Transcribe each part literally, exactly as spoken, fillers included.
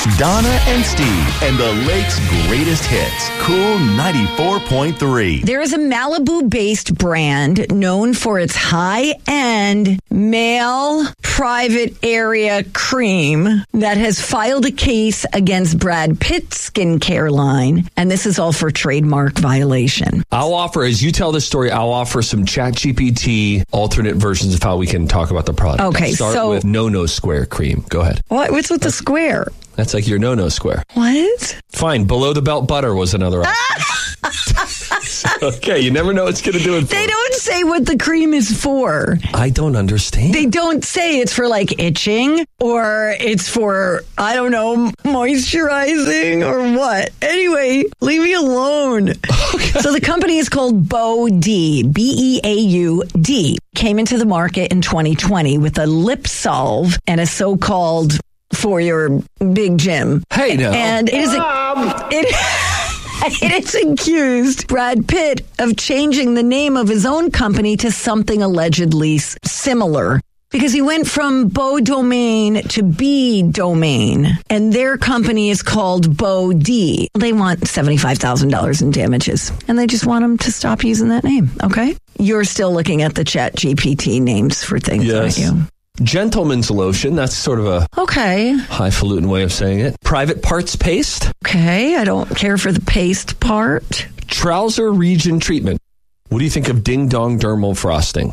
Donna and Steve and the Lake's greatest hits. Cool ninety-four point three. There is a Malibu-based brand known for its high-end male private area cream that has filed a case against Brad Pitt's skincare line, and this is all for trademark violation. I'll offer, as you tell this story, I'll offer some ChatGPT alternate versions of how we can talk about the product. Okay, I'll start so with no-no square cream. Go ahead. What? What's with the square? That's like your no-no square. What? Fine. Below the belt butter was another option. Okay, you never know what's going to do it for. They don't say what the cream is for. I don't understand. They don't say it's for like itching or it's for, I don't know, moisturizing or what. Anyway, leave me alone. Okay. So the company is called Beau-D, B E A U D. Came into the market in twenty twenty with a lip salve and a so-called for your big gym. Hey, now. And it is a, it, it is accused Brad Pitt of changing the name of his own company to something allegedly similar. Because he went from Beau Domain to B Domain, and their company is called Beau-D. They want seventy-five thousand dollars in damages, and they just want him to stop using that name, okay? You're still looking at the ChatGPT names for things, yes. aren't you? Gentleman's lotion, that's sort of a okay highfalutin way of saying it. Private parts paste. Okay, I don't care for the paste part. Trouser region treatment. What do you think of Ding Dong Dermal Frosting?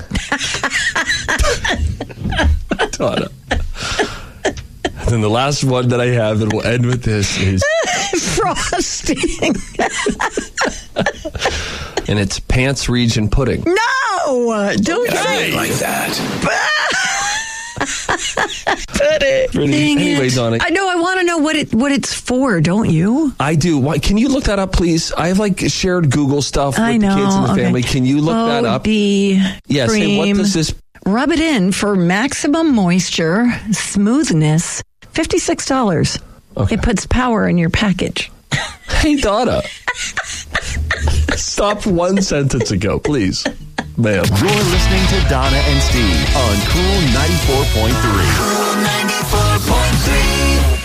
Donna. And then the last one that I have that will end with this is frosting. And it's pants region pudding. No! Don't say it like that. Pudding. Pretty, anyway, Donna. I know. I want to know what it what it's for. Don't you? I do. Why? Can you look that up, please? I have like shared Google stuff with I know. the kids in the okay. family. Can you look oh, that up? The yes. cream. Hey, what does this? Rub it in for maximum moisture, smoothness. Fifty-six dollars. Okay. It puts power in your package. Hey, Donna. Stop one sentence ago, please. Ma'am. You're listening to Donna and Steve on Cool ninety-four point three. Cool ninety-four point three.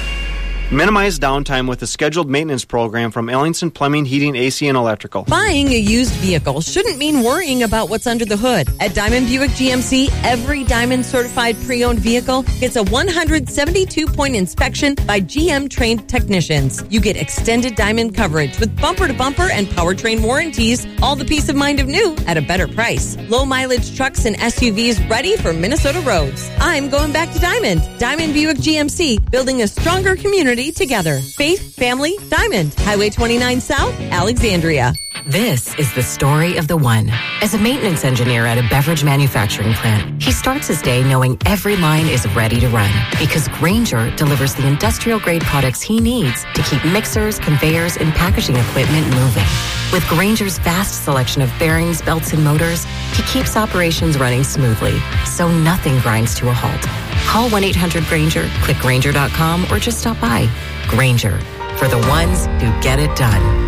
Minimize downtime with a scheduled maintenance program from Ellingson Plumbing, Heating, A C, and Electrical. Buying a used vehicle shouldn't mean worrying about what's under the hood. At Diamond Buick G M C, every Diamond certified pre-owned vehicle gets a one hundred seventy-two point inspection by G M-trained technicians. You get extended Diamond coverage with bumper-to-bumper and powertrain warranties, all the peace of mind of new at a better price. Low-mileage trucks and S U Vs ready for Minnesota roads. I'm going back to Diamond. Diamond Buick G M C, building a stronger community together. Faith, family, Diamond. Highway twenty-nine South, Alexandria. This is the story of the one. As a maintenance engineer at a beverage manufacturing plant, he starts his day knowing every line is ready to run because Grainger delivers the industrial-grade products he needs to keep mixers, conveyors, and packaging equipment moving. With Grainger's vast selection of bearings, belts, and motors, he keeps operations running smoothly, so nothing grinds to a halt. Call one eight hundred Grainger, click Grainger dot com, or just stop by. Grainger, for the ones who get it done.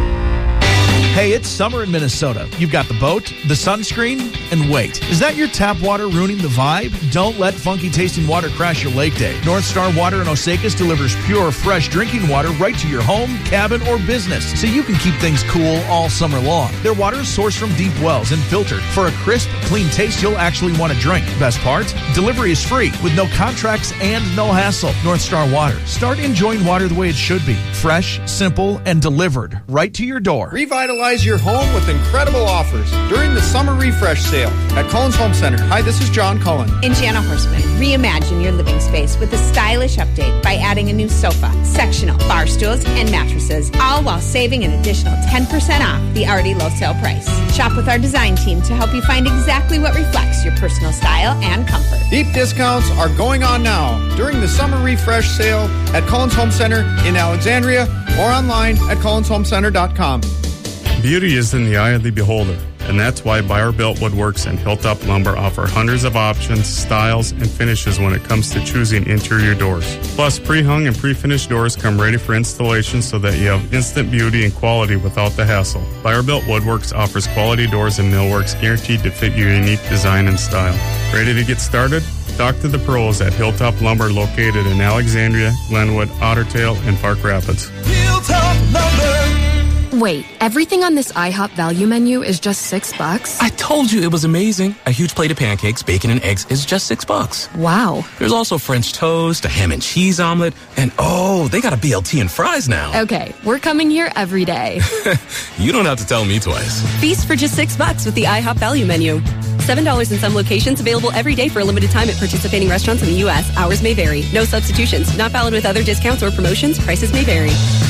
Hey, it's summer in Minnesota. You've got the boat, the sunscreen, and wait. Is that your tap water ruining the vibe? Don't let funky tasting water crash your lake day. North Star Water in Osakis delivers pure, fresh drinking water right to your home, cabin, or business, so you can keep things cool all summer long. Their water is sourced from deep wells and filtered for a crisp, clean taste you'll actually want to drink. Best part? Delivery is free with no contracts and no hassle. North Star Water. Start enjoying water the way it should be. Fresh, simple, and delivered right to your door. Revitalize your home with incredible offers during the summer refresh sale at Cullen's Home Center. Hi, this is John Cullen. And Jana Horseman. Reimagine your living space with a stylish update by adding a new sofa, sectional, bar stools, and mattresses, all while saving an additional ten percent off the already low sale price. Shop with our design team to help you find exactly what reflects your personal style and comfort. Deep discounts are going on now during the summer refresh sale at Cullen's Home Center in Alexandria or online at Cullens Home Center dot com. Beauty is in the eye of the beholder, and that's why Buyer Built Woodworks and Hilltop Lumber offer hundreds of options, styles, and finishes when it comes to choosing interior doors. Plus, pre-hung and pre-finished doors come ready for installation so that you have instant beauty and quality without the hassle. Buyer Built Woodworks offers quality doors and millworks guaranteed to fit your unique design and style. Ready to get started? Talk to the pros at Hilltop Lumber, located in Alexandria, Glenwood, Otter Tail, and Park Rapids. Hilltop Lumber. Wait, everything on this IHOP value menu is just six bucks? I told you it was amazing. A huge plate of pancakes, bacon, and eggs is just six bucks. Wow. There's also French toast, a ham and cheese omelet, and oh, they got a B L T and fries now. Okay, we're coming here every day. You don't have to tell me twice. Feast for just six bucks with the IHOP value menu. seven dollars in some locations, available every day for a limited time at participating restaurants in the U S. Hours may vary. No substitutions. Not valid with other discounts or promotions. Prices may vary.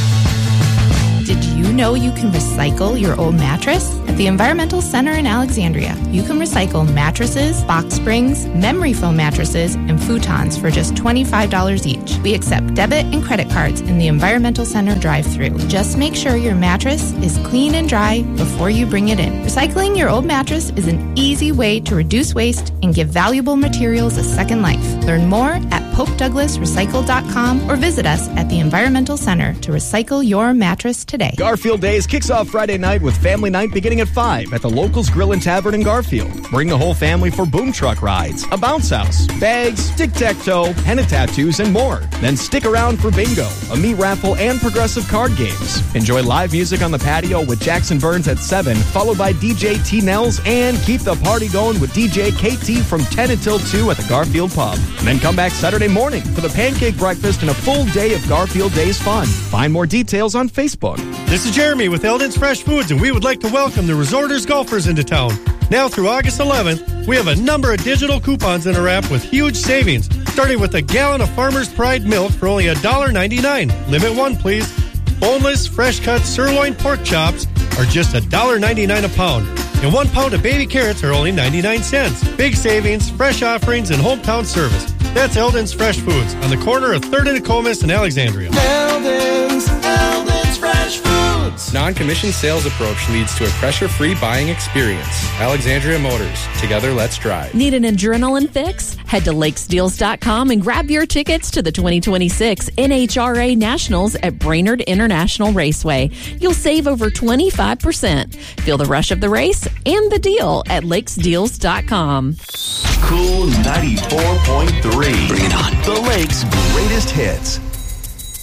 Did you know you can recycle your old mattress? At the Environmental Center in Alexandria, you can recycle mattresses, box springs, memory foam mattresses, and futons for just twenty-five dollars each. We accept debit and credit cards in the Environmental Center drive-thru. Just make sure your mattress is clean and dry before you bring it in. Recycling your old mattress is an easy way to reduce waste and give valuable materials a second life. Learn more at pope douglas recycle dot com or visit us at the Environmental Center to recycle your mattress today. Garfield Days kicks off Friday night with family night beginning at five at the Locals Grill and Tavern in Garfield. Bring the whole family for boom truck rides, a bounce house, bags, tic-tac-toe, henna tattoos, and more. Then stick around for bingo, a meat raffle, and progressive card games. Enjoy live music on the patio with Jackson Burns at seven, followed by D J T Nels, and keep the party going with D J K T from ten until two at the Garfield Pub. And then come back Saturday morning for the pancake breakfast and a full day of Garfield Days fun. Find more details on Facebook. This is Jeremy with Eldon's Fresh Foods, and we would like to welcome the Resorters golfers into town. Now through August eleventh, we have a number of digital coupons in our app with huge savings, starting with a gallon of Farmer's Pride milk for only one dollar ninety-nine. Limit one, please. Boneless, fresh-cut sirloin pork chops are just one dollar ninety-nine a pound. And one pound of baby carrots are only ninety-nine cents. Big savings, fresh offerings, and hometown service. That's Eldon's Fresh Foods on the corner of third and Nokomis in Alexandria. Eldon's, Eldon's Fresh Foods. Non-commissioned sales approach leads to a pressure-free buying experience. Alexandria Motors. Together, let's drive. Need an adrenaline fix? Head to lakes deals dot com and grab your tickets to the twenty twenty-six N H R A Nationals at Brainerd International Raceway. You'll save over twenty-five percent. Feel the rush of the race and the deal at lakes deals dot com. Cool ninety-four point three. Bring it on. The Lake's greatest hits.